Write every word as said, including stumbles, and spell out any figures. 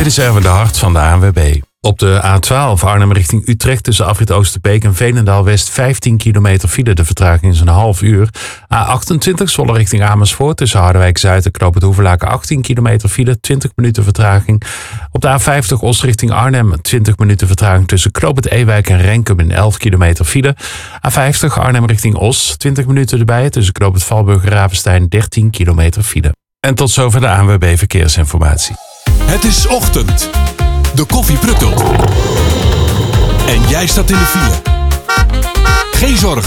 Dit is Erwin de Hart van de A N W B. Op de A twaalf Arnhem richting Utrecht tussen afrit Oosterbeek en Veenendaal West vijftien kilometer file. De vertraging is een half uur. A achtentwintig Zwolle richting Amersfoort tussen Harderwijk Zuid en Knoop het Hoevelaken achttien kilometer file, twintig minuten vertraging. Op de A vijftig Os richting Arnhem twintig minuten vertraging tussen Knoop het Ewijk en Renkum in elf kilometer file. A vijftig Arnhem richting Os twintig minuten erbij tussen Knoop het Valburg en Ravenstein dertien kilometer file. En tot zover de A N W B Verkeersinformatie. Het is ochtend. De koffie pruttelt. En jij staat in de file. Geen zorgen.